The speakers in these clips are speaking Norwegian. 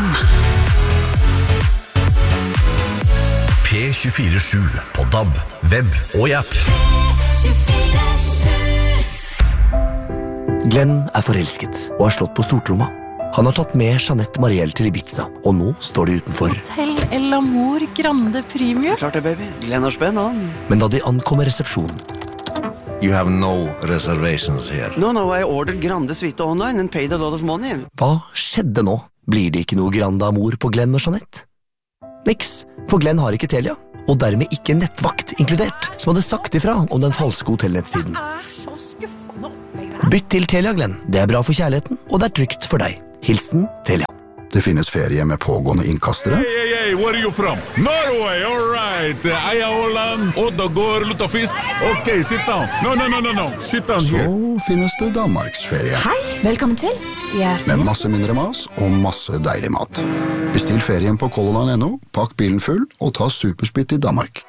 Glenn. P24/7 på DAB, web og i app. Glenn forelsket og har slått på stortromma. Han har tatt med Jeanette Marielle til Ibiza, og nå står de utenfor. Hotel El Amor Grande Premium. Klart det, baby. Glenn har spenn, han. Men da de ankommer resepsjonen... You have no reservations here. No, I ordered Grande Suite online and paid a lot of money. Hva skjedde nå? Blir det ikke noe Grande Amor på Glenn og Jeanette? Niks, for Glenn har ikke Telia, og dermed ikke nettvakt inkludert, som hadde sagt ifra om den falske hotellnettsiden. Så skuffende opplegg. Bytt til Telia, Glenn. Det bra for kjærligheten, og det trygt for deg. Hilsen Telia. Det finnes ferie med pågående innkastere. Hey, where are you from? Norway, all right. Eia Åland, Oddagård, Luttafisk. Ok, sit down. No. Sit down here. Så finnes det Danmarksferie. Hei, velkommen til. Med masse mindre mas og masse deilig mat. Bestill ferien på colorline.no, pakk bilen full og ta supersplitt i Danmark.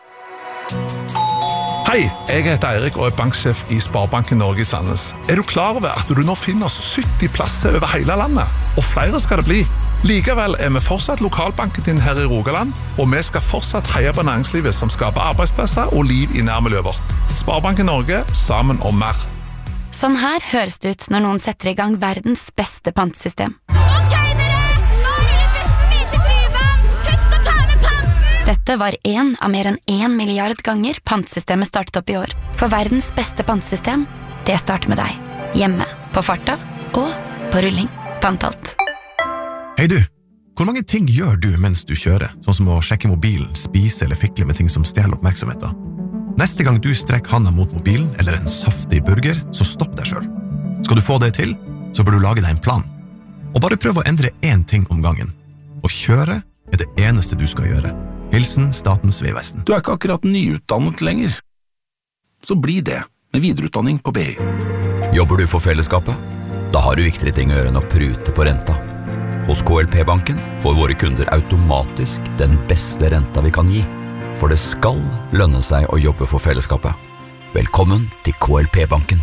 Hei, jeg heter Eirik og banksjef i Sparebanken Norge i Sandnes. Du klar over at du nå finner oss 70 plasser over hele landet? Og flere skal det bli. Likevel vi fortsatt lokalbanken din her i Rogaland, og vi skal fortsatt heie på næringslivet som skaper arbeidsplasser og liv i nærmiljøet vårt. Sparebanken Norge, sammen om mer. Sånn her høres det ut når noen setter i gang verdens beste pantesystem. Ok dere, nå ruller bussen videre til Tryvann. Husk å ta med panten! Dette var en av mer enn 1 milliard ganger pantesystemet startet opp i år. For verdens beste pantesystem, det starter med deg. Hjemme, på farta og på rulling. Pantalt. Hei du, hvor mange ting gjør du mens du kjører? Sånn som å sjekke mobilen, spise eller fikle med ting som stjeler oppmerksomheten. Neste gang du strekker handa mot mobilen eller en saftig burger, så stopp deg selv. Skal du få det til, så bør du lage deg en plan. Og bare prøv å endre én ting om gangen. Å kjøre det eneste du skal gjøre. Hilsen Statens Vegvesen. Du ikke akkurat nyutdannet lenger. Så bli det, med videreutdanning på BI. Jobber du for fellesskapet? Da har du viktigere ting å gjøre enn å prute på renta. Hos KLP-banken får våre kunder automatisk den beste renta vi kan gi. For det skal lønne seg å jobbe for fellesskapet. Velkommen til KLP-banken.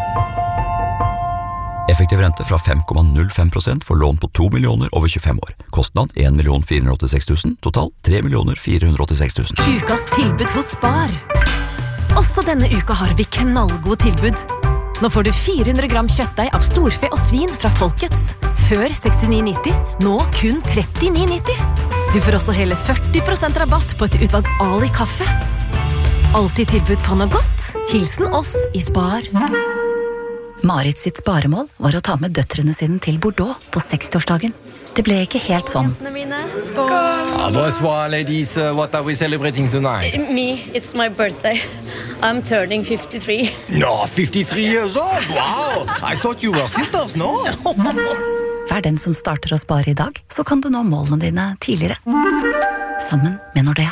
Effektiv rente fra 5,05% for lån på 2 millioner over 25 år. Kostnad 1 486 000, total 3 486 000. Ukas tilbud hos Spar. Også denne uka har vi knallgod tilbud. Nå får du 400 gram kjøttdeig av storfe og svin fra Folkets. Før 69,90, nå kun 39,90. Du får også hele 40% rabatt på et utvalg Ali kaffe. Alltid tilbud på noe godt. Hilsen oss i Spar. Marit sitt sparemål var å ta med døtrene sine til Bordeaux på 60-årsdagen. Det ble ikke helt sånn. Skål! Bonsoir, ladies. What are we celebrating tonight? Me, it's my birthday. I'm turning 53. No, 53 years old? Wow! I thought you were sisters, no? Vær den som starter å spare i dag, så kan du nå målene dine tidligere. Sammen med Nordea.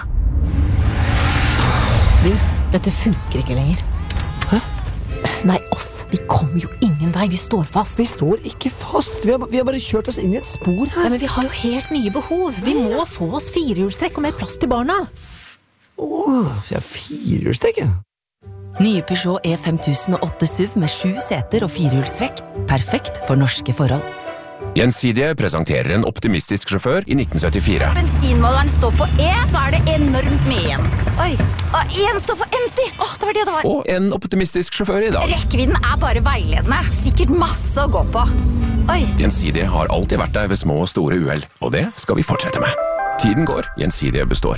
Du, dette funker ikke lenger. Hæ? Nei, oss. Vi kommer jo ingen vei, vi står fast. Vi står ikke fast, vi har bare kjørt oss inn i et spor her. Ja, men vi har jo helt nye behov. Vi må få oss 4-hjulstrekk og mer plass til barna. Så jeg 4-hjulstrekk, ja. Nye Peugeot E5008 SUV med 7 seter og 4-hjulstrekk. Perfekt for norske forhold. Gjensidige presenterer en optimistisk sjåfør i 1974. Bensinmåleren står på E, så er det enormt mye igjen. Oi, og en står for empty. Det var det det var. Og en optimistisk sjåfør i dag. Rekkevidden er bare veiledende. Sikkert masse å gå på. Oi. Gjensidige har alltid vært der ved små og store uheld, og det skal vi fortsette med. Tiden går, Gjensidige består.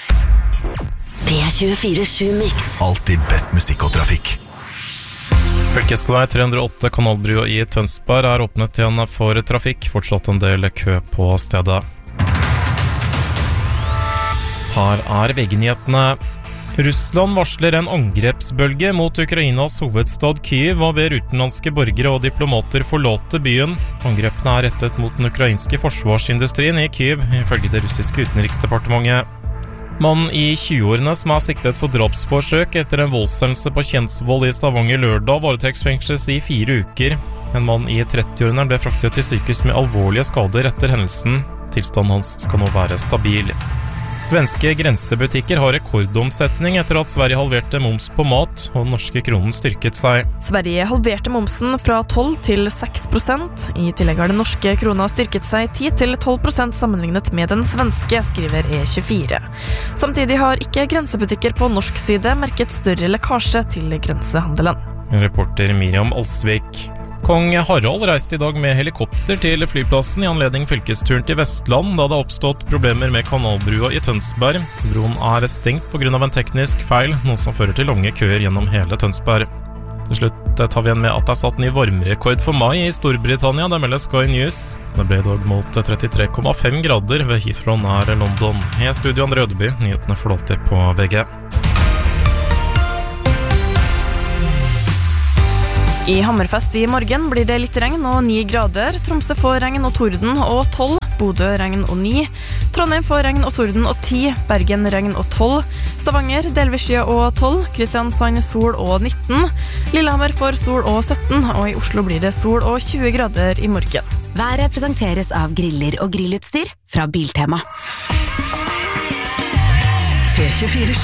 P24/7 Mix. Alltid best musikk og trafikk. Fylkesvei 308 Kanalbrua i Tønsberg er åpnet igjen for trafikk. Fortsatt en del kø på stedet. Her er VG-nyhetene. Russland varsler en angrepsbølge mot Ukrainas hovedstad Kyiv og ber utenlandske borgere og diplomater forlate byen. Angrepene er rettet mot den ukrainske forsvarsindustrien i Kyiv, ifølge det russiske utenriksdepartementet. Mannen i 20-årene som er siktet for drapsforsøk etter en voldshendelse på Kjensvoll i Stavanger lørdag varetektsfengsles i 4 uker. En mann i 30-årene ble fraktet til sykehus med alvorlige skader etter hendelsen. Tilstanden hans skal nå være stabil. Svenske grensebutikker har rekordomsetning etter at Sverige halverte moms på mat, og den norske kronen styrket seg. Sverige halverte momsen fra 12 til 6%. I tillegg har den norske krona styrket seg 10 til 12% sammenlignet med den svenske, skriver E24. Samtidig har ikke grensebutikker på norsk side merket større lekkasje til grensehandelen. Reporter Miriam Alsvik. Kong Harald reiste I dag med helikopter til flyplassen I anledning fylkesturen til Vestland, da det har oppstått problemer med kanalbrua I Tønsberg. Broen stengt på grunn av en teknisk feil, noe som fører til lange køer gjennom hele Tønsberg. Til slutt tar vi igjen med at det satt ny varmerekord for mai I Storbritannia, det melder Sky News. Det ble I dag målt 33,5 grader ved Heathrow nær London. I studio André Ødeby, nyhetene får alltid på VG. I Hammerfest I morgen blir det litt regn og 9 grader. Tromsø får regn og torden og 12. Bodø regn og 9. Trondheim får regn og torden og 10. Bergen regn og 12. Stavanger delvis skya og 12. Kristiansand sol og 19. Lillehammer får sol og 17. Og I Oslo blir det sol og 20 grader I morgen. Været presenteres av griller og grillutstyr fra Biltema. P24